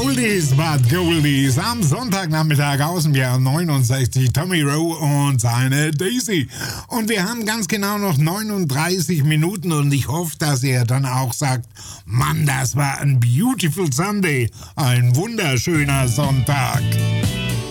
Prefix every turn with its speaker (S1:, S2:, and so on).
S1: Oldies but Goldies. Am Sonntagnachmittag aus dem Jahr 69 Tommy Rowe und seine Daisy. Und wir haben ganz genau noch 39 Minuten und ich hoffe, dass ihr dann auch sagt, Mann, das war ein beautiful Sunday. Ein wunderschöner Sonntag.